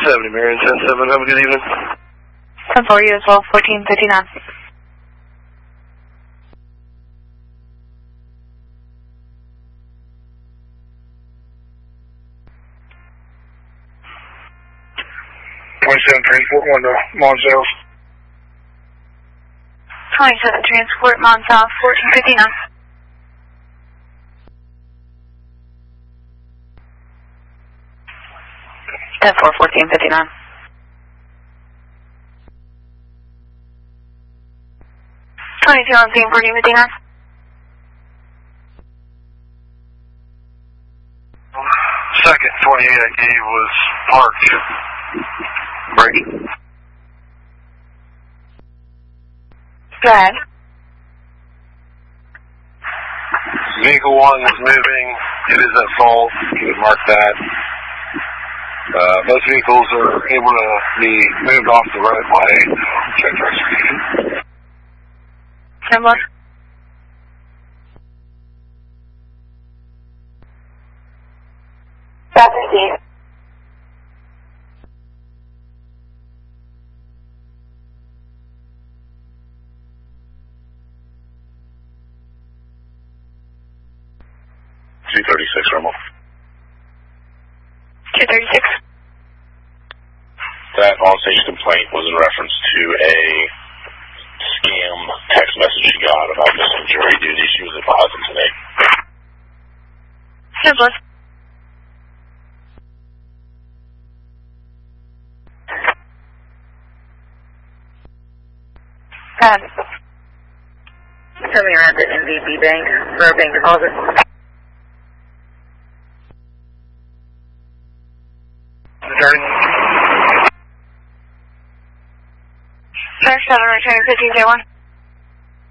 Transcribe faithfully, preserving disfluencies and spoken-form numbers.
seventy, Marion ten seven, have a good evening. ten four, you as well, fourteen fifty-nine. twenty-seven transport one to Monzales. twenty-seven transport, Mon South, fourteen fifty-nine. ten four, fourteen fifty-nine. twenty-two on scene, fourteen fifty-nine. Second twenty-eight I gave was parked. Breaking. Go ahead. Vehicle one is moving. It is at fault. You would mark that. Uh, most vehicles are able to be moved off the roadway. Check reservation. ten one. Stop receipt. two thirty-six, Rumble. two thirty-six. That on-stage complaint was in reference to a scam text message she got about missing jury duty. She was advising today. ten one. Um, tell me around the N V B bank, Road Bank Deposit. First, I'll return fifteen J one.